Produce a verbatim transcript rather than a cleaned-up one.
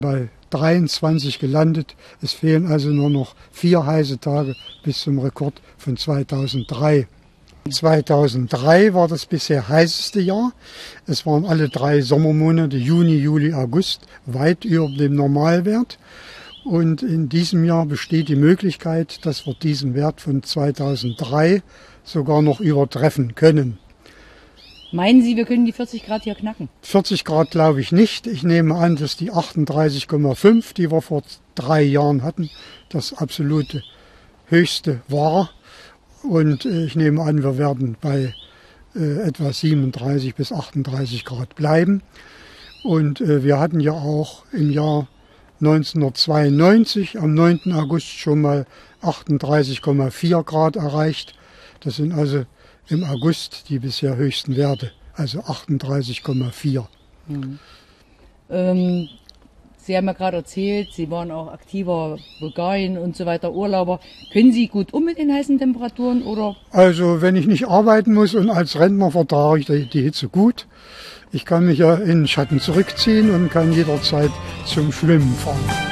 Bei dreiundzwanzig gelandet. Es fehlen also nur noch vier heiße Tage bis zum Rekord von zweitausenddrei. zweitausenddrei war das bisher heißeste Jahr. Es waren alle drei Sommermonate, Juni, Juli, August, weit über dem Normalwert. Und in diesem Jahr besteht die Möglichkeit, dass wir diesen Wert von zweitausenddrei sogar noch übertreffen können. Meinen Sie, wir können die vierzig Grad hier knacken? vierzig Grad glaube ich nicht. Ich nehme an, dass die achtunddreißig Komma fünf, die wir vor drei Jahren hatten, das absolute höchste war. Und ich nehme an, wir werden bei äh, etwa siebenunddreißig bis achtunddreißig Grad bleiben. Und äh, wir hatten ja auch im Jahr neunzehnhundertzweiundneunzig am neunten August schon mal achtunddreißig Komma vier Grad erreicht. Das sind also im August die bisher höchsten Werte, also achtunddreißig Komma vier. Mhm. Ähm, Sie haben ja gerade erzählt, Sie waren auch aktiver Bulgarien und so weiter Urlauber. Können Sie gut um mit den heißen Temperaturen, oder? Also wenn ich nicht arbeiten muss und als Rentner vertrage ich die, die Hitze gut. Ich kann mich ja in den Schatten zurückziehen und kann jederzeit zum Schwimmen fahren.